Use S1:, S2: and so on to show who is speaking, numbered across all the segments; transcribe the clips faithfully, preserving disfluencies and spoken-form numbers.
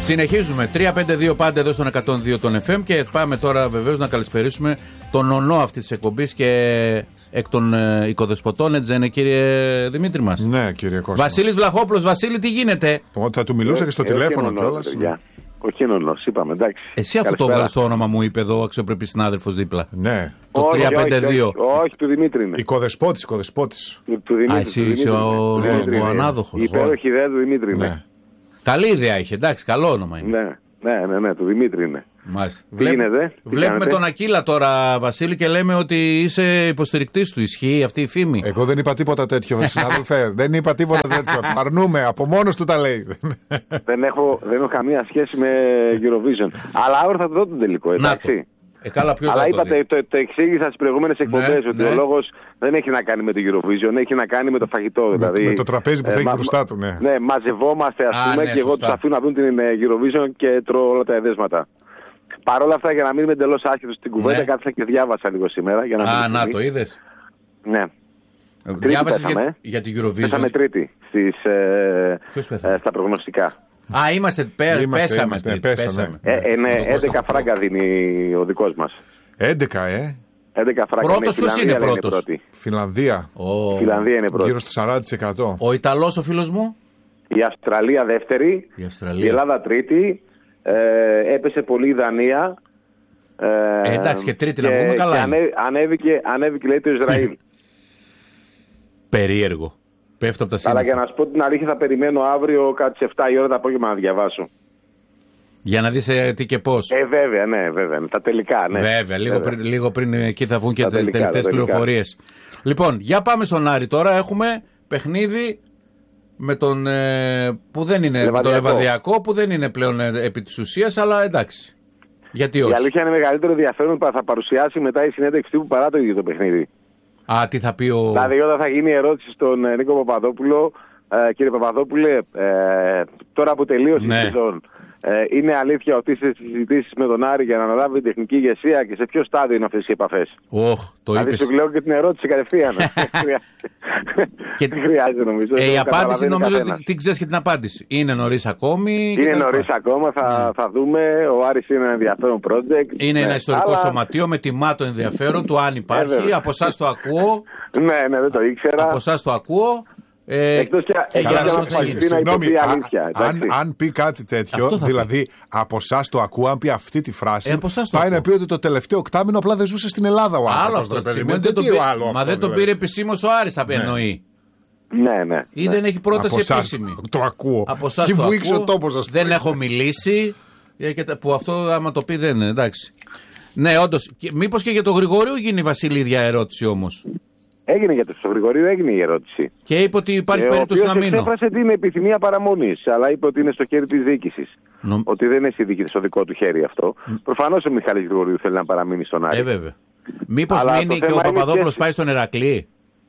S1: Συνεχίζουμε. τρία πέντε δύο πάντα εδώ στον εκατόν δύο των εφ εμ και πάμε τώρα βεβαίως να καλησπερίσουμε τον ονό αυτής της εκπομπής και εκ των ε, οικοδεσποτών, έτσι είναι, κύριε Δημήτρη μας?
S2: Ναι, κύριε Κώστα.
S1: Βασίλης Βλαχόπουλος. Βασίλη, τι γίνεται?
S2: Θα του μιλούσα και στο ε, τηλέφωνο κιόλας.
S3: Ο Κίνονος, είπαμε, εντάξει.
S1: Εσύ αυτό το βγάλεις το όνομα, μου είπε εδώ ο αξιοπρεπής συνάδελφος δίπλα.
S2: Ναι.
S1: Το
S3: όχι,
S1: τρία πέντε δύο.
S3: Όχι, όχι, όχι, του Δημήτρη είναι.
S2: Οικοδεσπότης, οικοδεσπότης.
S3: Του, του Δημήτρη.
S1: Α, εσύ είσαι ο, ο, ο ανάδοχος.
S3: Η υπέροχη ιδέα του Δημήτρη είναι.
S2: Ναι.
S1: Καλή ιδέα είχε, εντάξει, καλό όνομα είναι.
S3: Ναι, ναι, ναι, ναι, του Δημήτρη είναι.
S1: Μάλιστα.
S3: Τι γίνεται,
S1: Βλέπουμε τον Ακύλα τώρα, Βασίλη, και λέμε ότι είσαι υποστηρικτής του. Ισχύει αυτή η φήμη?
S2: Εγώ δεν είπα τίποτα τέτοιο, συνάδελφε. Δεν είπα τίποτα τέτοιο. Αρνούμε, από μόνος του τα λέει.
S3: δεν, έχω, δεν έχω καμία σχέση με Eurovision. Αλλά αύριο θα το δω τον τελικό, εντάξει.
S1: Ε, καλά, ποιος
S3: Αλλά
S1: θα
S3: είπατε, το, το, το εξήγησα στις προηγούμενες εκπομπές,
S1: ναι,
S3: ότι
S1: ναι.
S3: ο λόγος δεν έχει να κάνει με το Eurovision, έχει να κάνει με το φαγητό.
S2: Με,
S3: δηλαδή,
S2: με το τραπέζι που θα
S3: ε,
S2: έχει
S3: μα,
S2: μπροστά του, ναι.
S3: Ναι, μαζευόμαστε, ας
S1: Α,
S3: πούμε,
S1: ναι,
S3: και εγώ
S1: σωστά.
S3: τους αφήνω να δουν την Eurovision και τρώω όλα τα εδέσματα. Παρ' όλα αυτά, για να μην είμαι εντελώς άσχετος στην κουβέντα,
S1: Ναι.
S3: κάθισα και διάβασα λίγο σήμερα. Για να
S1: Α,
S3: μην
S1: να
S3: θυμεί.
S1: το είδες.
S3: Ναι.
S1: Διάβασες
S3: πέσαμε,
S1: για, για την Eurovision.
S3: Πέσαμε τρίτη στις, ε,
S1: Ποιος πέθανε?
S3: ε, στα προγνωστικά.
S1: Α, είμαστε, πέ,
S2: Είμαστε,
S1: πέσαμε.
S2: είμαστε,
S1: τρίτη,
S2: πέσαμε.
S3: Ε, ε, ναι,
S1: Το Κώστα
S3: έντεκα
S1: Χωφρό.
S3: φράγκα δίνει ο δικός μας.
S2: έντεκα, ε.
S3: έντεκα φράγκα.
S1: Πρώτος
S3: ναι,
S1: ποιος είναι
S3: Φιλανδία
S1: πρώτος?
S3: πρώτη.
S2: Φιλανδία.
S1: Ο,
S3: Η Φιλανδία είναι πρώτη.
S2: Γύρω στο σαράντα τοις εκατό.
S1: ο Ιταλός ο φίλος μου.
S3: Η Αυστραλία δεύτερη.
S1: Η
S3: Η
S1: Αυστραλία.
S3: Ελλάδα τρίτη. Ε, έπεσε πολύ η Δανία.
S1: Ε, εντάξει, και τρίτη να βγούμε, καλά
S3: Και
S1: είναι.
S3: ανέ, ανέβηκε, ανέβηκε, λέει, το Ισραήλ.
S1: Περίεργο. Πέφτω από τα
S3: Αλλά για
S1: σύννεφα.
S3: να σου πω την αλήθεια, θα περιμένω αύριο κάτι σε επτά η ώρα το απόγευμα να διαβάσω.
S1: Για να δεις ε, τι και πώς.
S3: Ε, βέβαια, ναι, βέβαια. Τα τελικά, ναι.
S1: Βέβαια, λίγο,
S3: Βέβαια.
S1: Πριν, λίγο πριν εκεί θα βγουν και
S3: Τα
S1: τε,
S3: τελικά,
S1: τελευταίες
S3: τα τελικά.
S1: πληροφορίες. Λοιπόν, για πάμε στον Άρη τώρα. Έχουμε παιχνίδι με τον, ε, που δεν είναι, με τον
S3: Λεβαδιακό.
S1: Λεβαδιακό, που δεν είναι πλέον ε, επί της ουσίας, αλλά εντάξει. Γιατί
S3: Η
S1: όχι.
S3: αλήθεια είναι μεγαλύτερο ενδιαφέρον που θα παρουσιάσει μετά η συνέντευξη τύπου παρά το ίδιο το παιχνίδι.
S1: Α, τι θα πει ο...
S3: Δηλαδή, όταν θα γίνει η ερώτηση στον ε, Νίκο Παπαδόπουλο, ε, κύριε Παπαδόπουλε, ε, τώρα που τελείωσε
S1: Ναι.
S3: η σεζόν, ε, είναι αλήθεια ότι είστε στις συζητήσεις με τον Άρη για να αναλάβει την τεχνική ηγεσία και σε ποιο στάδιο είναι αυτές οι επαφές?
S1: Οχ, το
S3: Δηλαδή,
S1: είπες.
S3: σου λέω και την ερώτηση κατευθείαν.
S1: Και-
S3: Δεν χρειάζεται, νομίζω.
S1: Ε, η
S3: το
S1: απάντηση
S3: καταλαβαίνει
S1: νομίζω
S3: καθένας.
S1: ότι την ξέρεις και την απάντηση. Είναι νωρίς ακόμη.
S3: Είναι
S1: κτλ.
S3: νωρίς ακόμα, θα, θα δούμε. Ο Άρης είναι ένα ενδιαφέρον project.
S1: Είναι
S3: Ναι,
S1: ένα ιστορικό
S3: αλλά-
S1: σωματείο με τιμά το ενδιαφέρον του, αν υπάρχει.
S3: βέβαια.
S1: Από εσάς το ακούω.
S3: Ναι, ναι, δεν το ήξερα.
S1: Από εσάς το ακούω. Ε,
S3: Εκτός και,
S1: και
S3: εκτός
S1: για
S3: και
S1: να
S3: αν
S1: σας γίνει.
S3: αποφασιστεί να
S2: Συγγνώμη,
S3: υποθεί
S2: α-
S3: αλήθεια.
S2: αν,
S3: εντάξει.
S2: αν πει κάτι τέτοιο,
S1: Αυτό θα
S2: δηλαδή από εσά το ακούω, αν πει αυτή τη φράση,
S1: Ε, από εσάς το
S2: πάει να
S1: ακούω.
S2: πει ότι το τελευταίο οκτάμινο απλά δεν ζούσε στην Ελλάδα ο
S1: Άλλο
S2: άνθρωπος.
S1: αυτό.
S2: ρε παιδί μου.
S1: σημαίνει
S2: Τι
S1: δεν τον
S2: τι
S1: πήρε-
S2: άλλο
S1: Μα
S2: αυτό,
S1: δεν τον
S2: δηλαδή.
S1: πήρε επισήμως ο Άρης, θα εννοεί.
S3: Ναι, ναι.
S1: Ή δεν έχει πρόταση
S2: Από εσάς
S1: επίσημη.
S2: το ακούω.
S1: Από εσάς
S2: Και
S1: το
S2: βουήξει
S1: ακούω.
S2: ο τόπος, ας πούμε.
S1: Δεν έχω μιλήσει. ε, και τα- Που αυτό άμα το πει δεν είναι, εντάξει. Ναι, όντως. Και- Μήπως και για τον Γρηγορίου γίνει η Βασίλη ίδια ερώτηση όμως.
S3: Έγινε για το Γρηγορίου, έγινε η ερώτηση.
S1: Και είπε ότι υπάρχει
S3: Ε,
S1: περίπτωση
S3: ο
S1: να
S3: οποίος
S1: μείνω.
S3: εξέφρασε την επιθυμία παραμονής, αλλά είπε ότι είναι στο χέρι της διοίκησης.
S1: Νο-
S3: Ότι δεν είναι στη δική στο δικό του χέρι αυτό. Προφανώς ο Μιχάλης Γρηγορίου θέλει να παραμείνει στον Άρη.
S1: Ε, βέβαια. Μήπως
S3: Αλλά το
S1: μείνει και
S3: θέμα
S1: ο
S3: είναι
S1: Παπαδόπουλος
S3: και-
S1: πάει στον Ερακλή.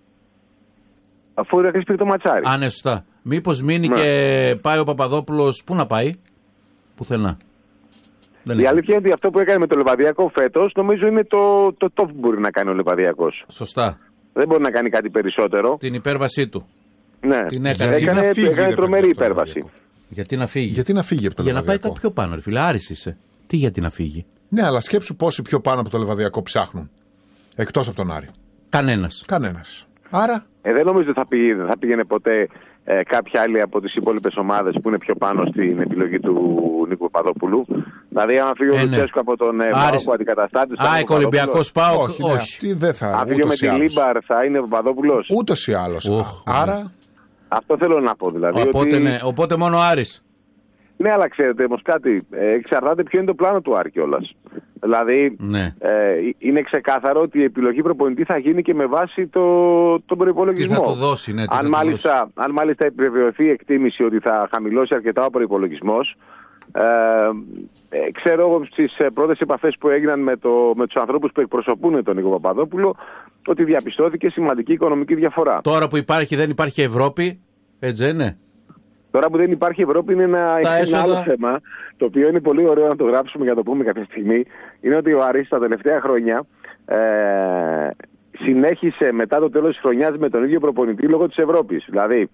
S3: Αφού ο Ηρακλής πήρε το ματσάρι.
S1: Α, ναι, σωστά. Μήπως μείνει
S3: Ναι.
S1: και πάει ο Παπαδόπουλος. Πού να πάει? Πουθενά. Δεν
S3: Η
S1: έχει.
S3: αλήθεια είναι ότι αυτό που έκανε με το Λεβαδιακό φέτος, νομίζω είναι το, το top που μπορεί να κάνει ο Λεβαδιακός.
S1: Σωστά.
S3: Δεν μπορεί να κάνει κάτι περισσότερο.
S1: Την υπέρβασή του.
S3: Ναι.
S1: Την έκανε.
S2: Γιατί
S3: έκανε,
S2: να φύγει,
S3: έκανε
S2: ρε
S3: τρομερή
S2: παιδί, από το
S3: υπέρβαση.
S2: Λεβαδιακό.
S1: Γιατί να φύγει.
S2: Γιατί να φύγει από το
S1: Για να πάει
S2: Λεβαδιακό.
S1: κάπου πιο πάνω, ρε φίλε. Άρης είσαι. Τι γιατί να φύγει?
S2: Ναι, αλλά σκέψου πόσοι πιο πάνω από το Λεβαδιακό ψάχνουν. Εκτός από τον Άρη.
S1: Κανένας.
S2: Κανένας. Άρα,
S3: Ε, δεν νομίζω ότι θα πήγαινε, θα πήγαινε ποτέ ε, κάποια άλλη από τις υπόλοιπες ομάδες που είναι πιο πάνω στην επιλογή του Νίκου Παπαδόπουλου. Δηλαδή, αν φύγει ο
S1: Ε, ναι.
S3: Λουτσέσκο από τον ε,
S1: Άρης.
S3: Πάοκ που αντικαταστάτη.
S1: ΑΕΚ Ολυμπιακός ΠΑΟΚ.
S2: όχι, ναι,
S1: Όχι.
S2: αυτή δεν θα.
S3: Αν φύγει με
S2: Ούτως ή
S3: τη
S2: άλλως.
S3: Λίμπαρ, θα είναι ο Παπαδόπουλος.
S2: Ούτως ή άλλως.
S1: Οχ,
S2: Άρα,
S3: Αυτό θέλω να πω δηλαδή.
S1: Οπότε,
S3: ότι...
S1: ναι, οπότε μόνο ο Άρης.
S3: Ναι, αλλά ξέρετε όμως κάτι, ε, εξαρτάται ποιο είναι το πλάνο του Άρη κιόλας. Δηλαδή,
S1: Ναι.
S3: ε, είναι ξεκάθαρο ότι η επιλογή προπονητή θα γίνει και με βάση το, τον προϋπολογισμό.
S1: Τι θα του δώσει, ναι, τι θα
S3: αν,
S1: του
S3: μάλιστα, αν μάλιστα επιβεβαιωθεί η εκτίμηση ότι θα χαμηλώσει αρκετά ο προϋπολογισμός, ε, ε, ξέρω εγώ στις πρώτες επαφές που έγιναν με, το, με τους ανθρώπους που εκπροσωπούν τον Νίκο Παπαδόπουλο, ότι διαπιστώθηκε σημαντική οικονομική διαφορά.
S1: Τώρα που υπάρχει, δεν υπάρχει Ευρώπη. Έτσι δεν είναι?
S3: Τώρα που δεν υπάρχει Ευρώπη είναι ένα,
S1: Τα
S3: ένα
S1: έσοδα.
S3: άλλο θέμα, το οποίο είναι πολύ ωραίο να το γράψουμε για να το πούμε κάποια στιγμή. Είναι ότι ο Άρης τα τελευταία χρόνια ε, συνέχισε μετά το τέλος της χρονιάς με τον ίδιο προπονητή λόγω της Ευρώπης. Δηλαδή,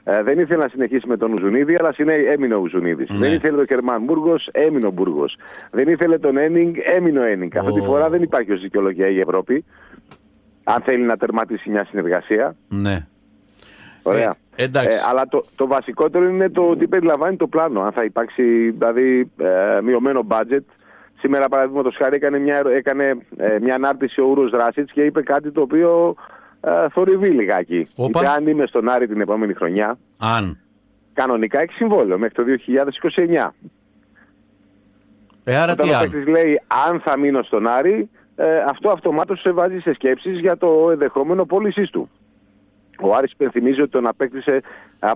S3: Ε, δεν ήθελε να συνεχίσει με τον Ουζουνίδη, αλλά συνέ... έμεινε ο Ουζουνίδης.
S1: Ναι.
S3: Δεν ήθελε τον Κερμάν Μπούργος, έμεινε ο Μπούργος. Δεν ήθελε τον Ένινγκ, έμεινε ο Ένινγκ. Oh. Αυτή τη φορά δεν υπάρχει ως δικαιολογία η Ευρώπη, αν θέλει να τερματίσει μια συνεργασία.
S1: Ναι.
S3: Ωραία.
S1: Ε, εντάξει.
S3: Ε, αλλά το, το βασικότερο είναι το τι περιλαμβάνει το πλάνο. Αν θα υπάρξει δηλαδή ε, μειωμένο budget. Σήμερα, παραδείγματος χάρη, έκανε μια, έκανε, ε, μια ανάρτηση ο Ούρος Δράσιτς και είπε κάτι το οποίο ε, θορυβεί λιγάκι. Είπε, αν είμαι στον Άρη την επόμενη χρονιά,
S1: αν.
S3: κανονικά έχει συμβόλαιο μέχρι το δύο χιλιάδες είκοσι εννιά.
S1: Ε, άρα
S3: Όταν
S1: τι
S3: ο
S1: αν.
S3: παίκτης λέει αν θα μείνω στον Άρη, ε, αυτό αυτομάτως σε βάζει σε σκέψεις για το ενδεχόμενο πώλησής του. Ο Άρης υπενθυμίζει ότι τον απέκτησε